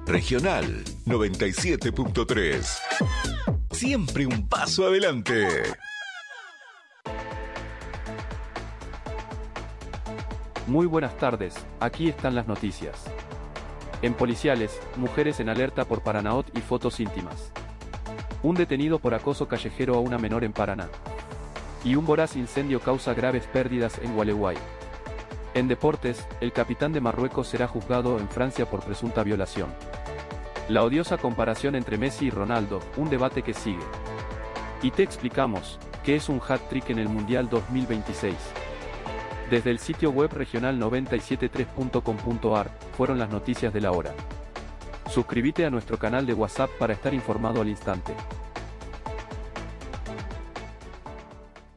Regional 97.3. Siempre un paso adelante. Muy buenas tardes, aquí están las noticias. En policiales, mujeres en alerta por Paranaot y fotos íntimas. Un detenido por acoso callejero a una menor en Paraná. Y un voraz incendio causa graves pérdidas en Gualeguay. En deportes, el capitán de Marruecos será juzgado en Francia por presunta violación. La odiosa comparación entre Messi y Ronaldo, un debate que sigue. Y te explicamos, qué es un hat-trick en el Mundial 2026. Desde el sitio web regional973.com.ar, fueron las noticias de la hora. Suscríbete a nuestro canal de WhatsApp para estar informado al instante.